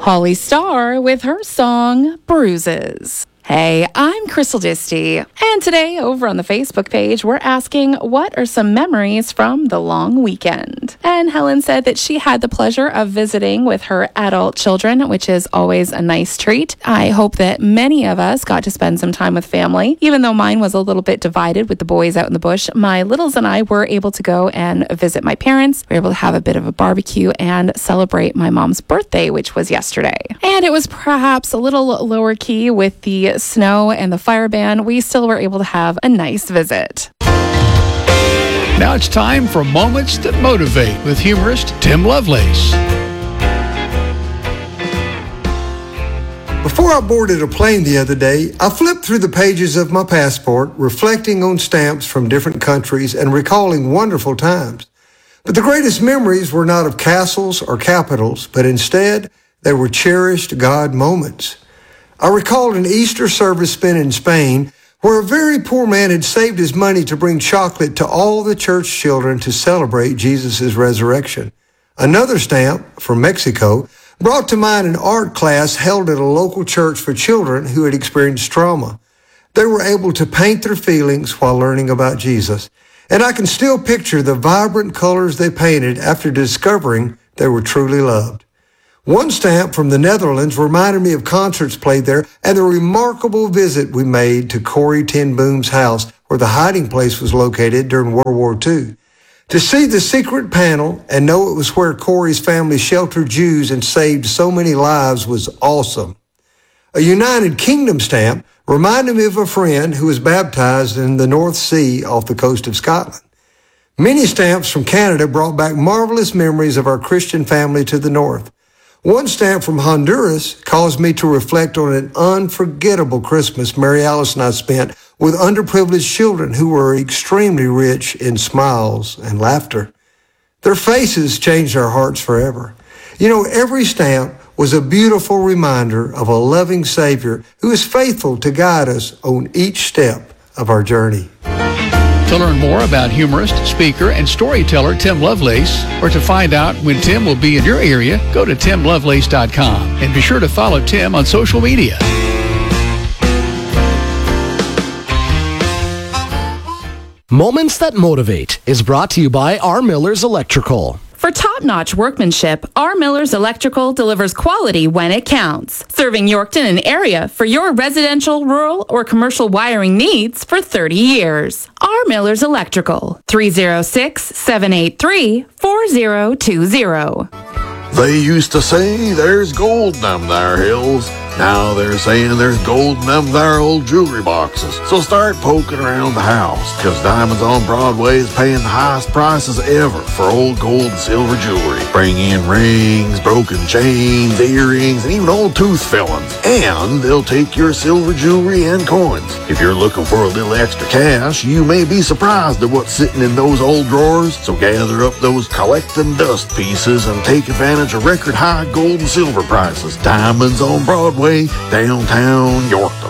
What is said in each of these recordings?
Holly Starr with her song Bruises. Hey, I'm Crystal Disty, and today over on the Facebook page, we're asking what are some memories from the long weekend? And Helen said that she had the pleasure of visiting with her adult children, which is always a nice treat. I hope that many of us got to spend some time with family. Even though mine was a little bit divided with the boys out in the bush, my littles and I were able to go and visit my parents. We were able to have a bit of a barbecue and celebrate my mom's birthday, which was yesterday. And it was perhaps a little lower key with the snow and the fire ban. We still were able to have a nice visit. Now it's time for Moments That Motivate with humorist Tim Lovelace. Before I boarded a plane the other day, I flipped through the pages of my passport, reflecting on stamps from different countries and recalling wonderful times. But the greatest memories were not of castles or capitals, but instead, they were cherished God moments. I recalled an Easter service spent in Spain where a very poor man had saved his money to bring chocolate to all the church children to celebrate Jesus' resurrection. Another stamp from Mexico brought to mind an art class held at a local church for children who had experienced trauma. They were able to paint their feelings while learning about Jesus. And I can still picture the vibrant colors they painted after discovering they were truly loved. One stamp from the Netherlands reminded me of concerts played there and the remarkable visit we made to Corrie ten Boom's house where the hiding place was located during World War II. To see the secret panel and know it was where Corrie's family sheltered Jews and saved so many lives was awesome. A United Kingdom stamp reminded me of a friend who was baptized in the North Sea off the coast of Scotland. Many stamps from Canada brought back marvelous memories of our Christian family to the north. One stamp from Honduras caused me to reflect on an unforgettable Christmas Mary Alice and I spent with underprivileged children who were extremely rich in smiles and laughter. Their faces changed our hearts forever. You know, every stamp was a beautiful reminder of a loving Savior who is faithful to guide us on each step of our journey. To learn more about humorist, speaker, and storyteller Tim Lovelace, or to find out when Tim will be in your area, go to timlovelace.com and be sure to follow Tim on social media. Moments That Motivate is brought to you by R. Miller's Electrical. For top-notch workmanship, R. Miller's Electrical delivers quality when it counts. Serving Yorkton and area for your residential, rural, or commercial wiring needs for 30 years. R. Miller's Electrical, 306-783-4020. They used to say there's gold in them there hills. Now they're saying there's gold in them there old jewelry boxes. So start poking around the house, because Diamonds on Broadway is paying the highest prices ever for old gold and silver jewelry. Bring in rings, broken chains, earrings, and even old tooth fillings. And they'll take your silver jewelry and coins. If you're looking for a little extra cash, you may be surprised at what's sitting in those old drawers. So gather up those collecting dust pieces and take advantage of record high gold and silver prices. Diamonds on Broadway, downtown Yorkton.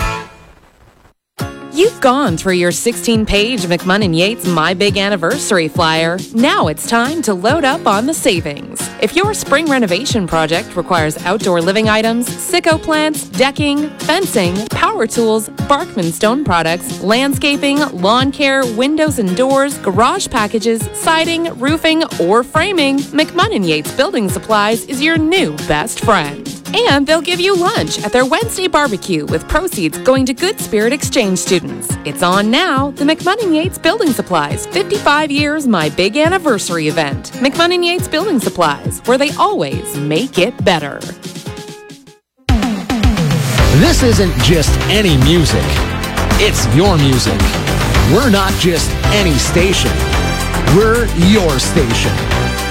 You've gone through your 16-page McMunn & Yates My Big Anniversary flyer. Now it's time to load up on the savings. If your spring renovation project requires outdoor living items, sicko plants, decking, fencing, power tools, Barkman Stone products, landscaping, lawn care, windows and doors, garage packages, siding, roofing, or framing, McMunn & Yates Building Supplies is your new best friend. And they'll give you lunch at their Wednesday barbecue with proceeds going to Good Spirit Exchange students. It's on now, the McMunn & Yates Building Supplies 55 Years My Big Anniversary event. McMunn & Yates Building Supplies, where they always make it better. This isn't just any music. It's your music. We're not just any station. We're your station.